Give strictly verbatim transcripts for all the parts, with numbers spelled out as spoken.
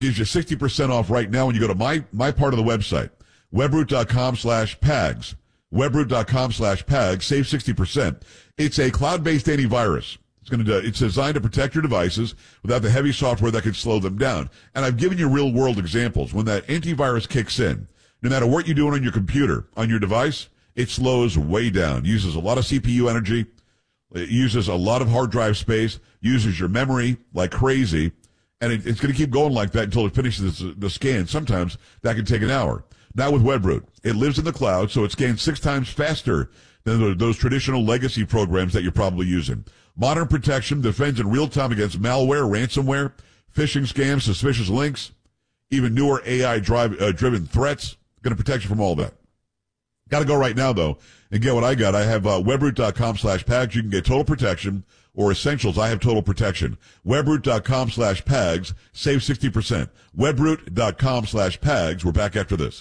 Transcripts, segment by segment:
gives you sixty percent off right now when you go to my, my part of the website, webroot.com slash PAGS. webroot.com slash PAGS. Save sixty percent. It's a cloud-based antivirus. It's going to, it's designed to protect your devices without the heavy software that could slow them down. And I've given you real-world examples. When that antivirus kicks in, no matter what you're doing on your computer, on your device, it slows way down. Uses a lot of C P U energy. It uses a lot of hard drive space. Uses your memory like crazy. And it, it's going to keep going like that until it finishes the, the scan. Sometimes that can take an hour. Now with Webroot, it lives in the cloud, so it scans six times faster than those traditional legacy programs that you're probably using. Modern protection defends in real time against malware, ransomware, phishing scams, suspicious links, even newer A I drive, uh, driven threats. Going to protect you from all that. Got to go right now, though, and get what I got. I have uh, webroot.com slash PAGS. You can get total protection or essentials. I have total protection. Webroot.com slash PAGS. Save sixty percent. Webroot.com slash PAGS. We're back after this.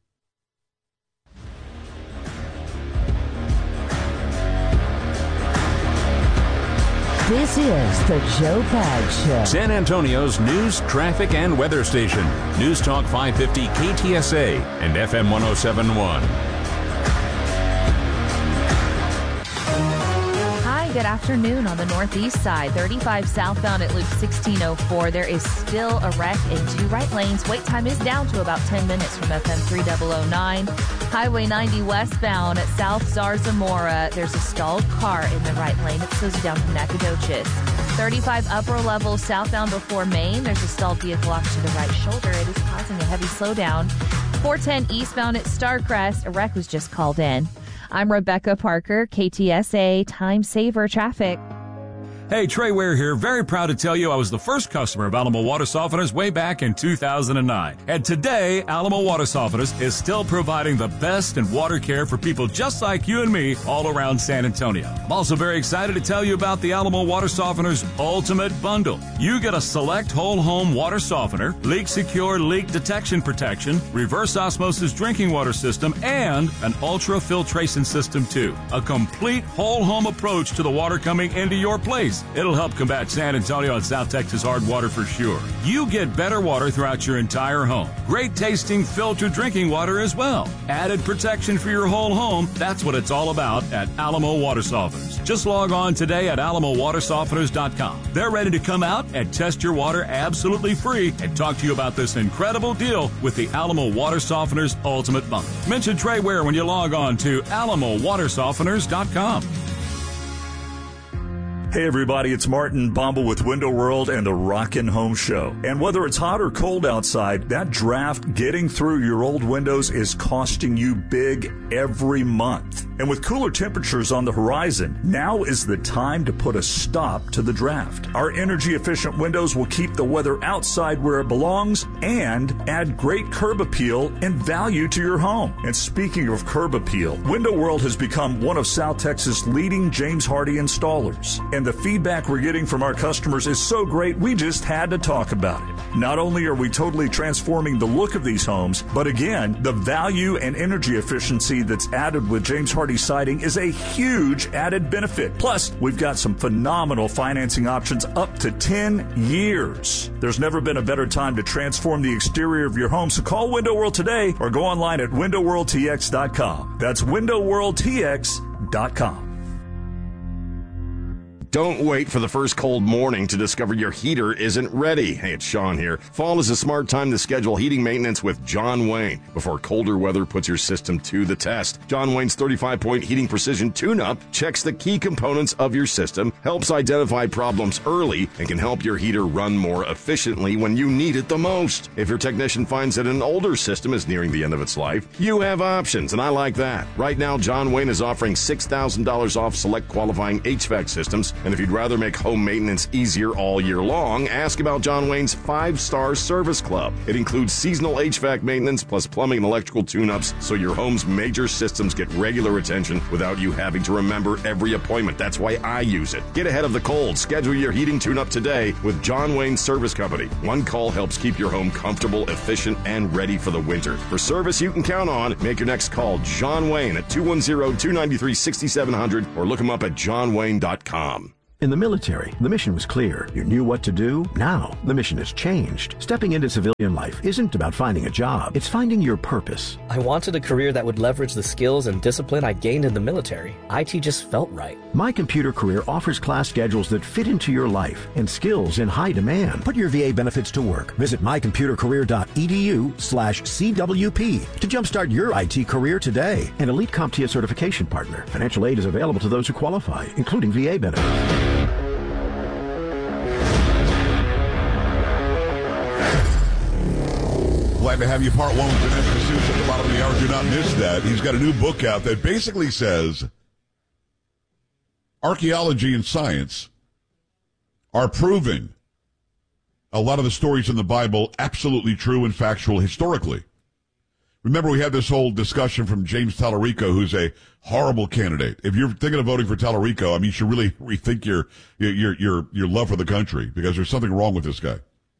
This is the Joe Pags Show. San Antonio's news, traffic, and weather station. News Talk five fifty K T S A and F M one oh seven point one. Good afternoon on the northeast side. thirty-five southbound at Loop sixteen oh four. There is still a wreck in two right lanes. Wait time is down to about ten minutes from F M three thousand nine. Highway ninety westbound at South Zarzamora. There's a stalled car in the right lane. It slows you down from Nacogdoches. thirty-five upper level southbound before Maine. There's a stalled vehicle off to the right shoulder. It is causing a heavy slowdown. four ten eastbound at Starcrest. A wreck was just called in. I'm Rebecca Parker, K T S A Time Saver Traffic. Hey, Trey Ware here. Very proud to tell you I was the first customer of Alamo Water Softeners way back in two thousand nine. And today, Alamo Water Softeners is still providing the best in water care for people just like you and me all around San Antonio. I'm also very excited to tell you about the Alamo Water Softeners Ultimate Bundle. You get a select whole home water softener, leak secure leak detection protection, reverse osmosis drinking water system, and an ultra filtration system too. A complete whole home approach to the water coming into your place. It'll help combat San Antonio and South Texas hard water for sure. You get better water throughout your entire home. Great tasting filtered drinking water as well. Added protection for your whole home. That's what it's all about at Alamo Water Softeners. Just log on today at alamo water softeners dot com. They're ready to come out and test your water absolutely free and talk to you about this incredible deal with the Alamo Water Softeners Ultimate Bundle. Mention Trey Ware when you log on to alamo water softeners dot com. Hey everybody, it's Martin Bombal with Window World and the Rockin' Home Show. And whether it's hot or cold outside, that draft getting through your old windows is costing you big every month. And with cooler temperatures on the horizon, now is the time to put a stop to the draft. Our energy-efficient windows will keep the weather outside where it belongs and add great curb appeal and value to your home. And speaking of curb appeal, Window World has become one of South Texas' leading James Hardie installers. And the feedback we're getting from our customers is so great, we just had to talk about it. Not only are we totally transforming the look of these homes, but again, the value and energy efficiency that's added with James Hardie siding is a huge added benefit. Plus, we've got some phenomenal financing options up to ten years. There's never been a better time to transform the exterior of your home, so call Window World today or go online at window world t x dot com. That's window world t x dot com. Don't wait for the first cold morning to discover your heater isn't ready. Hey, it's Sean here. Fall is a smart time to schedule heating maintenance with John Wayne before colder weather puts your system to the test. John Wayne's thirty-five point Heating Precision Tune-Up checks the key components of your system, helps identify problems early, and can help your heater run more efficiently when you need it the most. If your technician finds that an older system is nearing the end of its life, you have options, and I like that. Right now, John Wayne is offering six thousand dollars off select qualifying H V A C systems. And if you'd rather make home maintenance easier all year long, ask about John Wayne's five-star Service Club. It includes seasonal H V A C maintenance plus plumbing and electrical tune-ups so your home's major systems get regular attention without you having to remember every appointment. That's why I use it. Get ahead of the cold. Schedule your heating tune-up today with John Wayne Service Company. One call helps keep your home comfortable, efficient, and ready for the winter. For service you can count on, make your next call John Wayne at two one zero, two nine three, six seven zero zero or look him up at john wayne dot com. In the military, the mission was clear. You knew what to do. Now, the mission has changed. Stepping into civilian life isn't about finding a job. It's finding your purpose. I wanted a career that would leverage the skills and discipline I gained in the military. I T just felt right. My Computer Career offers class schedules that fit into your life and skills in high demand. Put your V A benefits to work. Visit mycomputercareer.edu slash CWP to jumpstart your I T career today. An Elite CompTIA certification partner. Financial aid is available to those who qualify, including V A benefits. Glad to have you. Part one with Dinesh D'Souza at the bottom of the hour. Do not miss that. He's got a new book out that basically says archaeology and science are proving a lot of the stories in the Bible absolutely true and factual historically. Remember, we had this whole discussion from James Tallarico, who's a horrible candidate. If you're thinking of voting for Tallarico, I mean, you should really rethink your your your your love for the country, because there's something wrong with this guy.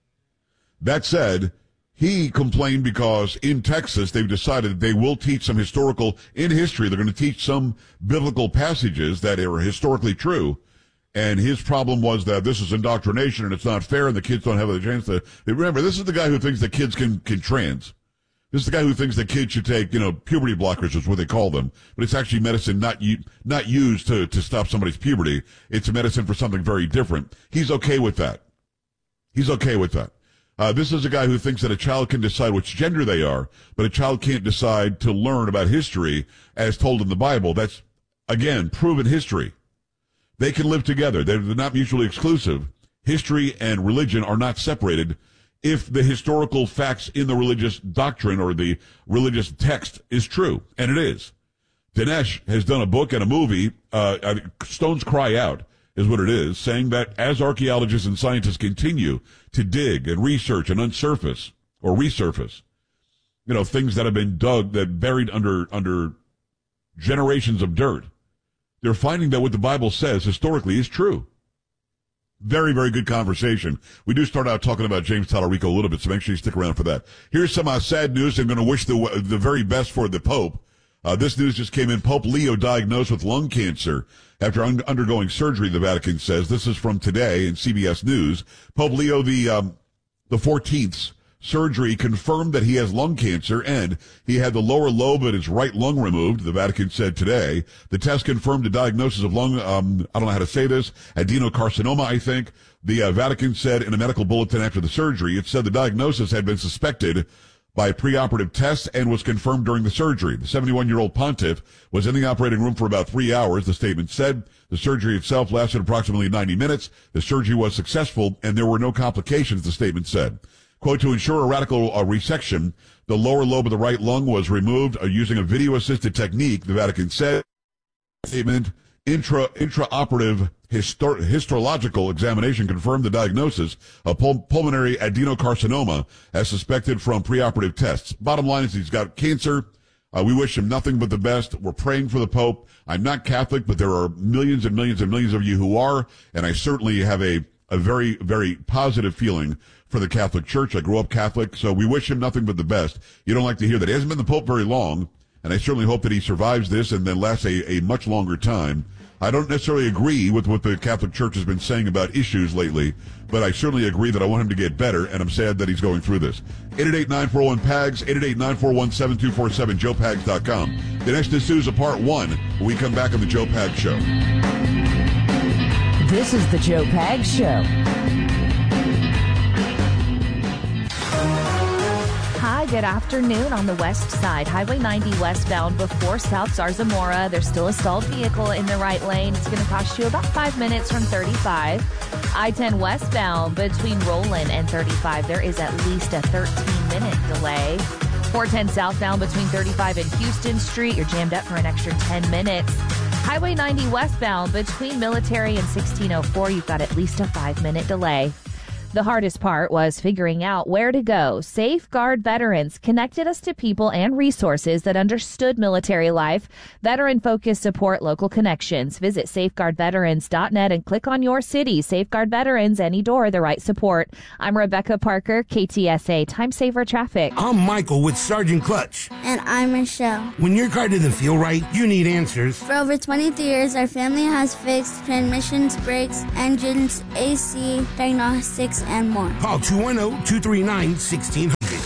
That said, he complained because in Texas they've decided that they will teach some historical, in history, they're going to teach some biblical passages that are historically true. And his problem was that this is indoctrination and it's not fair and the kids don't have a chance to. Remember, this is the guy who thinks that kids can, can trans. This is the guy who thinks that kids should take, you know, puberty blockers is what they call them. But it's actually medicine not u- not used to, to stop somebody's puberty. It's a medicine for something very different. He's okay with that. He's okay with that. Uh, this is a guy who thinks that a child can decide which gender they are, but a child can't decide to learn about history as told in the Bible. That's, again, proven history. They can live together. They're not mutually exclusive. History and religion are not separated if the historical facts in the religious doctrine or the religious text is true, and it is. Dinesh has done a book and a movie, uh, Stones Cry Out, is what it is, saying that as archaeologists and scientists continue to dig and research and unsurface or resurface, you know, things that have been dug, that buried under under generations of dirt, they're finding that what the Bible says historically is true. Very, very good conversation. We do start out talking about James Tallarico a little bit, so make sure you stick around for that. Here's some uh, sad news. I'm going to wish the the very best for the Pope. Uh, this news just came in. Pope Leo diagnosed with lung cancer after un- undergoing surgery, the Vatican says. This is from today in C B S News. Pope Leo the um, the fourteenth's surgery confirmed that he has lung cancer, and he had the lower lobe of his right lung removed, the Vatican said today. The test confirmed a diagnosis of lung, um, I don't know how to say this, adenocarcinoma, I think. The uh, Vatican said in a medical bulletin after the surgery, it said the diagnosis had been suspected by preoperative tests and was confirmed during the surgery. The seventy-one-year-old pontiff was in the operating room for about three hours, the statement said. The surgery itself lasted approximately ninety minutes. The surgery was successful, and there were no complications, the statement said. Quote, to ensure a radical uh, resection, the lower lobe of the right lung was removed uh, using a video-assisted technique, the Vatican said. Statement, intra, intraoperative histor- histological examination confirmed the diagnosis of pul- pulmonary adenocarcinoma as suspected from preoperative tests. Bottom line is he's got cancer. Uh, we wish him nothing but the best. We're praying for the Pope. I'm not Catholic, but there are millions and millions and millions of you who are, and I certainly have a, a very, very positive feeling for the Catholic Church. I grew up Catholic, so we wish him nothing but the best. You don't like to hear that. He hasn't been the Pope very long, and I certainly hope that he survives this and then lasts a, a much longer time. I don't necessarily agree with what the Catholic Church has been saying about issues lately, but I certainly agree that I want him to get better, and I'm sad that he's going through this. eight eight eight, nine four one, P A G S, eight eight eight, nine four one, seven two four seven, joe pags dot com. Dinesh D'Souza, Part one, when we come back on the Joe Pags Show. This is the Joe Pags Show. Hi, good afternoon. On the west side, Highway ninety westbound before South Zarzamora. There's still a stalled vehicle in the right lane. It's going to cost you about five minutes from thirty-five. I ten westbound between Roland and thirty-five. There is at least a thirteen-minute delay. four ten southbound between thirty-five and Houston Street. You're jammed up for an extra ten minutes. Highway ninety westbound between Military and sixteen oh four. You've got at least a five-minute delay. The hardest part was figuring out where to go. Safeguard Veterans connected us to people and resources that understood military life. Veteran-focused support, local connections. Visit safeguard veterans dot net and click on your city. Safeguard Veterans, any door, the right support. I'm Rebecca Parker, K T S A Time Saver Traffic. I'm Michael with Sergeant Clutch. And I'm Michelle. When your car doesn't feel right, you need answers. For over twenty-three years, our family has fixed transmissions, brakes, engines, A C, diagnostics, and more. Call two one zero, two three nine, one six zero zero.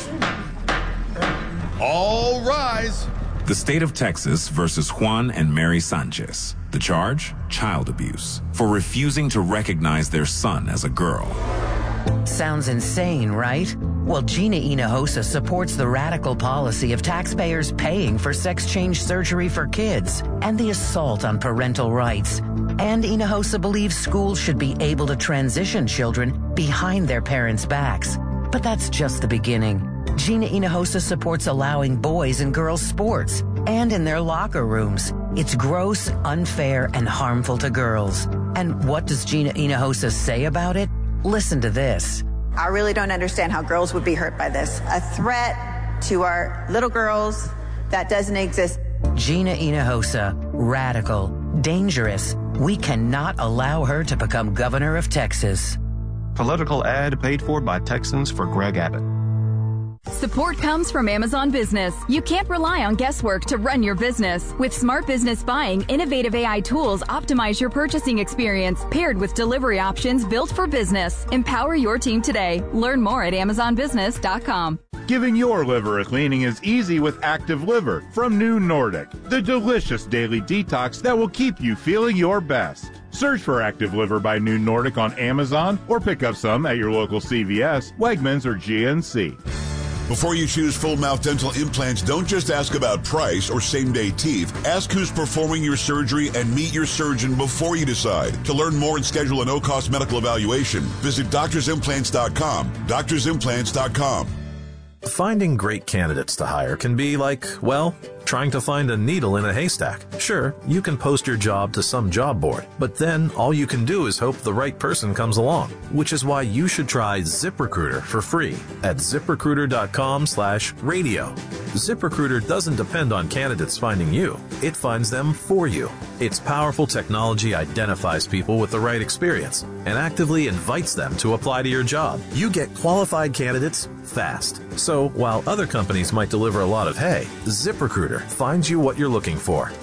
All rise. The state of Texas versus Juan and Mary Sanchez. The charge? Child abuse. For refusing to recognize their son as a girl. Sounds insane, right? Well, Gina Hinojosa supports the radical policy of taxpayers paying for sex change surgery for kids and the assault on parental rights. And Hinojosa believes schools should be able to transition children behind their parents' backs. But that's just the beginning. Gina Hinojosa supports allowing boys and girls sports and in their locker rooms. It's gross, unfair, and harmful to girls. And what does Gina Hinojosa say about it? Listen to this. I really don't understand how girls would be hurt by this. A threat to our little girls that doesn't exist. Gina Hinojosa, radical, dangerous. We cannot allow her to become governor of Texas. Political ad paid for by Texans for Greg Abbott. Support comes from Amazon Business. You can't rely on guesswork to run your business. With Smart Business Buying, innovative A I tools optimize your purchasing experience, paired with delivery options built for business. Empower your team today. Learn more at amazon business dot com. Giving your liver a cleaning is easy with Active Liver from New Nordic, the delicious daily detox that will keep you feeling your best. Search for Active Liver by New Nordic on Amazon or pick up some at your local C V S, Wegmans, or G N C. Before you choose full mouth dental implants, don't just ask about price or same-day teeth. Ask who's performing your surgery and meet your surgeon before you decide. To learn more and schedule a no-cost medical evaluation, visit doctors implants dot com. doctors implants dot com. Finding great candidates to hire can be like, well, trying to find a needle in a haystack. Sure, you can post your job to some job board, but then all you can do is hope the right person comes along, which is why you should try ZipRecruiter for free at zip recruiter dot com slash radio. ZipRecruiter doesn't depend on candidates finding you. It finds them for you. Its powerful technology identifies people with the right experience and actively invites them to apply to your job. You get qualified candidates fast. So while other companies might deliver a lot of hay, ZipRecruiter finds you what you're looking for.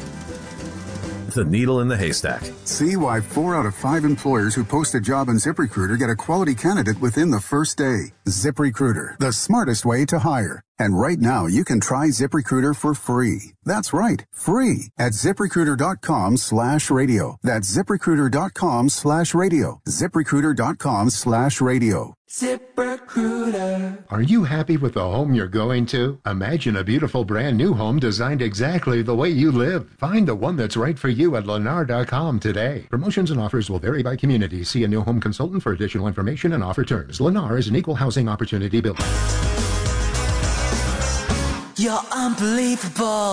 The needle in the haystack. See why four out of five employers who post a job on ZipRecruiter get a quality candidate within the first day. ZipRecruiter, the smartest way to hire. And right now, you can try ZipRecruiter for free. That's right, free at zip recruiter dot com slash radio. That's zip recruiter dot com slash radio. zip recruiter dot com slash radio. ZipRecruiter. Are you happy with the home you're going to? Imagine a beautiful brand new home designed exactly the way you live. Find the one that's right for you at lennar dot com today. Promotions and offers will vary by community. See a new home consultant for additional information and offer terms. Lennar is an equal housing opportunity builder. You're unbelievable.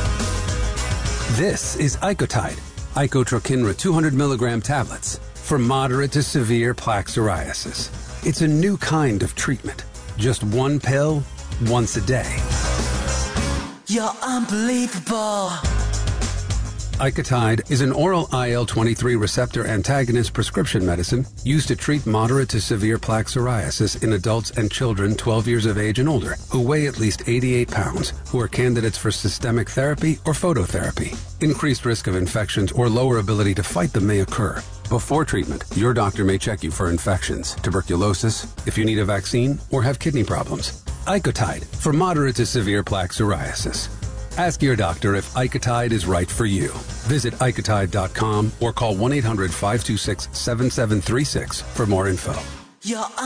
This is Icotide, Icotrokinra two hundred milligram tablets for moderate to severe plaque psoriasis. It's a new kind of treatment. Just one pill, once a day. You're unbelievable. Icotide is an oral I L twenty-three receptor antagonist prescription medicine used to treat moderate to severe plaque psoriasis in adults and children twelve years of age and older who weigh at least eighty-eight pounds, who are candidates for systemic therapy or phototherapy. Increased risk of infections or lower ability to fight them may occur. Before treatment, your doctor may check you for infections, tuberculosis, if you need a vaccine, or have kidney problems. Icotide for moderate to severe plaque psoriasis. Ask your doctor if Icotide is right for you. Visit icotide dot com or call one eight hundred five two six seven seven three six for more info. You're